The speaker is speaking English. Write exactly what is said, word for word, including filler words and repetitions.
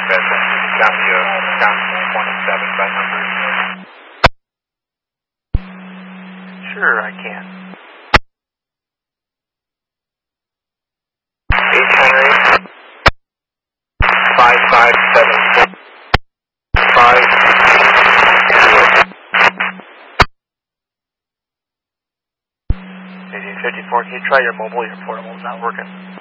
Bedford, copy you, Wisconsin twenty-seven by numbers. Sure, I can. H Henry, five five seven six, five zero. eighteen fifty-four, can you try your mobile? Your portable's not working.